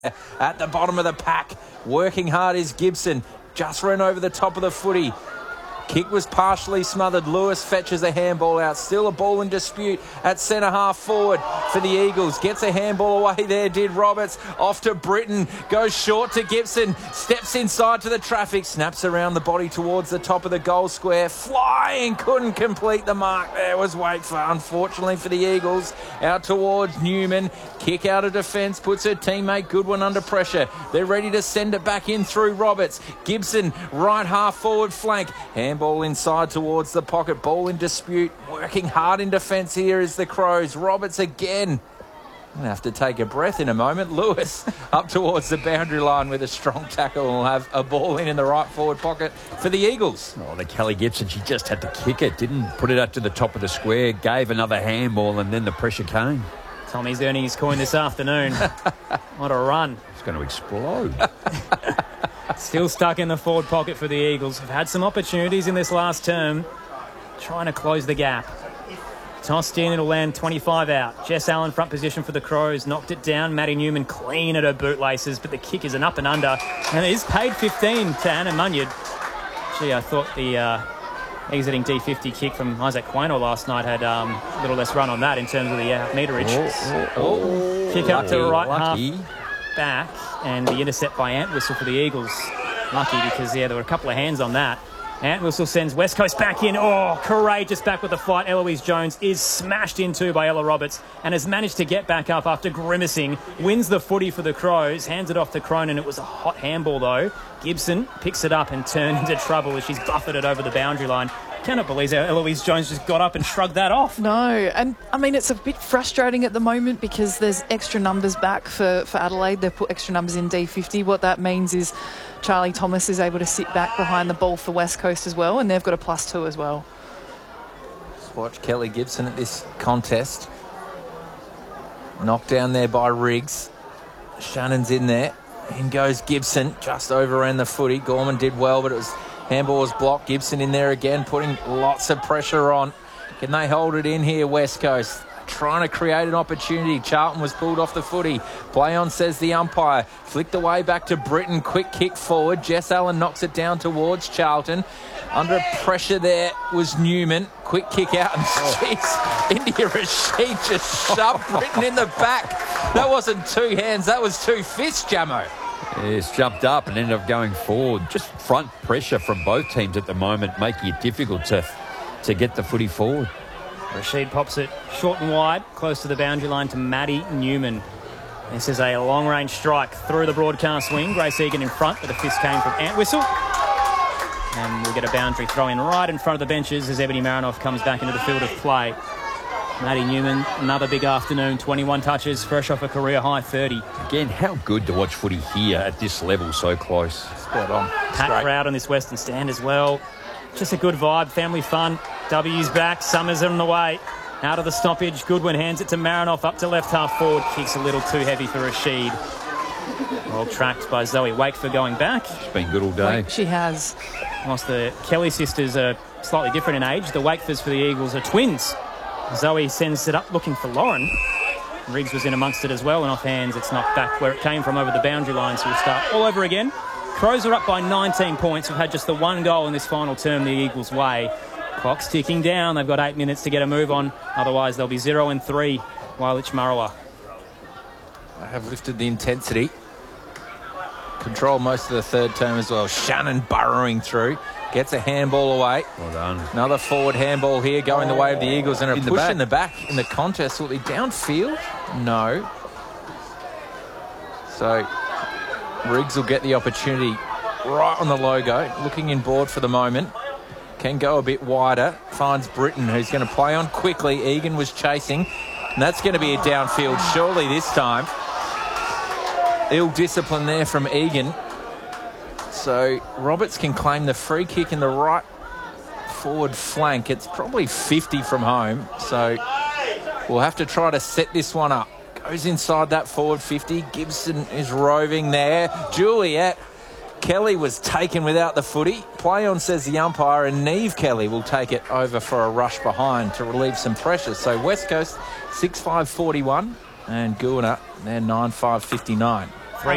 At the bottom of the pack, working hard is Gibson. Just ran over the top of the footy. Kick was partially smothered. Lewis fetches a handball out. Still a ball in dispute at centre half forward for the Eagles. Gets a handball away there, did Roberts. Off to Britton. Goes short to Gibson. Steps inside to the traffic. Snaps around the body towards the top of the goal square. Flying. Couldn't complete the mark. There was Wakefer, unfortunately for the Eagles. Out towards Newman. Kick out of defence. Puts her teammate Goodwin under pressure. They're ready to send it back in through Roberts. Gibson, right half forward flank. Handball inside towards the pocket. Ball in dispute. Working hard in defence here is the Crows. Roberts again. Going to have to take a breath in a moment. Lewis up towards the boundary line with a strong tackle. Will have a ball in the right forward pocket for the Eagles. Oh, the Kelly Gibson, she just had to kick it. Didn't put it up to the top of the square. Gave another handball and then the pressure came. Tommy's earning his coin this afternoon. What a run. It's going to explode. Still stuck in the forward pocket for the Eagles. Have had some opportunities in this last term. Trying to close the gap. Tossed in, it'll land 25 out. Jess Allen front position for the Crows. Knocked it down. Maddie Newman clean at her bootlaces, but the kick is an up and under. And it is paid 15 to Anna Munyard. Gee, I thought the exiting D50 kick from Isaac Quaynor last night had a little less run on that in terms of the meterage. Kick up to right half back, and the intercept by Antwistle for the Eagles. Lucky because, there were a couple of hands on that. Antwistle sends West Coast back in. Oh, courageous back with the fight. Eloise Jones is smashed into by Ella Roberts and has managed to get back up after grimacing. Wins the footy for the Crows. Hands it off to Cronin. It was a hot handball, though. Gibson picks it up and turned into trouble as she's buffeted over the boundary line. Cannot believe how Eloise Jones just got up and shrugged that off. No, and I mean, it's a bit frustrating at the moment because there's extra numbers back for Adelaide. They've put extra numbers in D50. What that means is Charlie Thomas is able to sit back behind the ball for West Coast as well, and they've got a +2 as well. Let's watch Kelly Gibson at this contest. Knocked down there by Riggs. Shannon's in there. In goes Gibson, just overran the footy. Gorman did well, but it was... handball was blocked. Gibson in there again, putting lots of pressure on. Can they hold it in here, West Coast? Trying to create an opportunity. Charlton was pulled off the footy. Play on, says the umpire. Flicked away back to Britton. Quick kick forward. Jess Allen knocks it down towards Charlton. Under pressure there was Newman. Quick kick out, and India Rashid just shoved Britton in the back. That wasn't two hands, that was two fists, Jamo. Yes, jumped up and ended up going forward. Just front pressure from both teams at the moment, making it difficult to get the footy forward. Rashid pops it short and wide, close to the boundary line to Maddie Newman. This is a long-range strike through the broadcast wing. Grace Egan in front, but the fist came from Antwistle. And we'll get a boundary throw-in right in front of the benches as Ebony Marinoff comes back into the field of play. Maddie Newman, another big afternoon, 21 touches, fresh off a career-high 30. Again, how good to watch footy here at this level, so close. Spot on. Pat crowd on this Western stand as well. Just a good vibe, family fun. W's back, Summers on the way. Out of the stoppage, Goodwin hands it to Marinoff up to left half forward. Kicks a little too heavy for Rashid. Well tracked by Zoe Wakefer going back. She's been good all day. She has. Whilst the Kelly sisters are slightly different in age, the Wakefers for the Eagles are twins. Zoe sends it up looking for Lauren. Riggs was in amongst it as well, and off hands it's knocked back where it came from over the boundary line, so we'll start all over again. Crows are up by 19 points. We've had just the one goal in this final term the Eagles' way. Clock's ticking down. They've got 8 minutes to get a move on. Otherwise, they'll be 0-3 while it's Marawa. They have lifted the intensity. Control most of the third term as well. Shannon burrowing through. Gets a handball away. Well done. Another forward handball here going the way of the Eagles, and a push in the back in the contest. Will be downfield? No. So Riggs will get the opportunity right on the logo. Looking inboard for the moment. Can go a bit wider. Finds Britton, who's going to play on quickly. Egan was chasing. And that's going to be a downfield surely this time. Ill discipline there from Egan. So Roberts can claim the free kick in the right forward flank. It's probably 50 from home. So we'll have to try to set this one up. Goes inside that forward 50. Gibson is roving there. Juliet. Kelly was taken without the footy. Play on, says the umpire, and Neve Kelly will take it over for a rush behind to relieve some pressure. So West Coast 6-5-41 and Goona, they're 9-5-59.